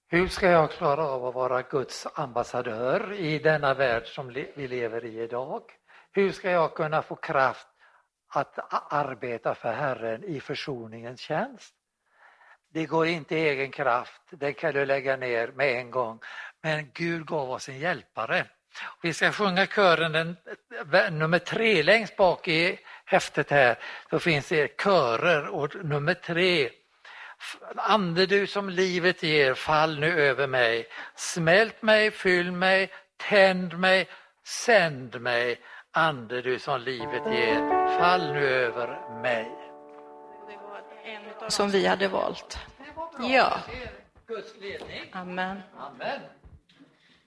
Hur ska jag klara av att vara Guds ambassadör i denna värld som vi lever i idag? Hur ska jag kunna få kraft att arbeta för Herren i försoningens tjänst? Det går inte i egen kraft, det kan du lägga ner med en gång. Men Gud gav oss en hjälpare. Vi ska sjunga kören nummer 3 längst bak i häftet här. Så finns det körer och nummer 3. Ande du som livet ger, fall nu över mig. Smält mig, fyll mig, tänd mig, sänd mig. Ande du som livet ger, fall nu över mig. Som vi hade valt. Ja. Guds ledning. Amen. Amen.